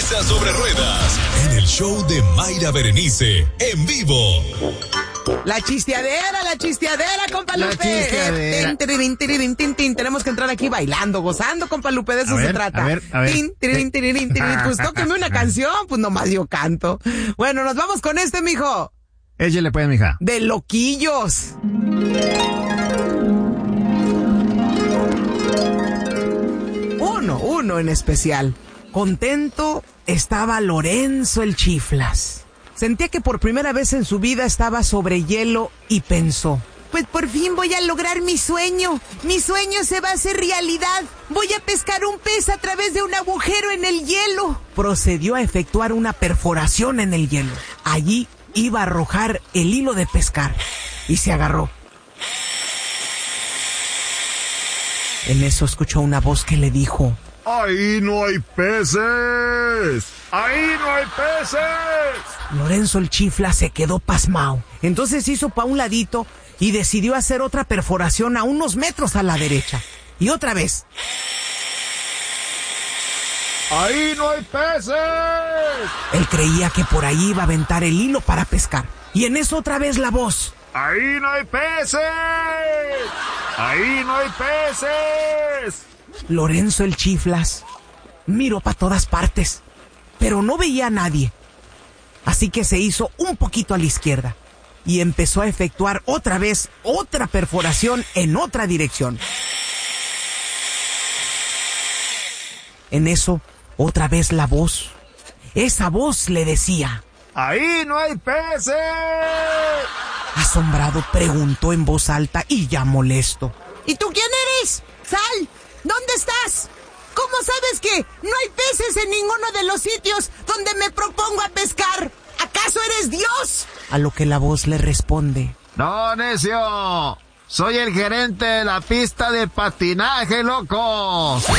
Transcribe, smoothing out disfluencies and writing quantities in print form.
Risa sobre Ruedas, en el show de Mayra Berenice, en vivo. La chisteadera, compa Lupe. La chisteadera. Tenemos que entrar aquí bailando, gozando, compa Lupe, de eso se trata. A ver. Pues tóqueme una canción, pues nomás yo canto. Bueno, nos vamos con este, mijo. Échale pues, mija. De loquillos. Uno en especial. Contento estaba Lorenzo el Chiflas. Sentía que por primera vez en su vida estaba sobre hielo y pensó: pues por fin voy a lograr mi sueño. Mi sueño se va a hacer realidad. Voy a pescar un pez a través de un agujero en el hielo. Procedió a efectuar una perforación en el hielo. Allí iba a arrojar el hilo de pescar y se agarró. En eso escuchó una voz que le dijo: ¡ahí no hay peces! ¡Ahí no hay peces! Lorenzo el Chifla se quedó pasmado. Entonces hizo pa' un ladito y decidió hacer otra perforación a unos metros a la derecha. Y otra vez. ¡ahí no hay peces! Él creía que por ahí iba a aventar el hilo para pescar. Y en eso otra vez la voz: ¡ahí no hay peces! ¡ahí no hay peces! Lorenzo el Chiflas miró para todas partes, pero no veía a nadie. Así que se hizo un poquito a la izquierda y empezó a efectuar otra vez otra perforación en otra dirección. En eso, otra vez la voz. Esa voz le decía: ¡ahí no hay peces! Asombrado preguntó en voz alta y ya molesto: ¿y tú quién eres? ¡Sal! ¿Dónde estás? ¿Cómo sabes que no hay peces en ninguno de los sitios donde me propongo a pescar? ¿Acaso eres Dios? A lo que la voz le responde: ¡no, necio! ¡soy el gerente de la pista de patinaje, loco!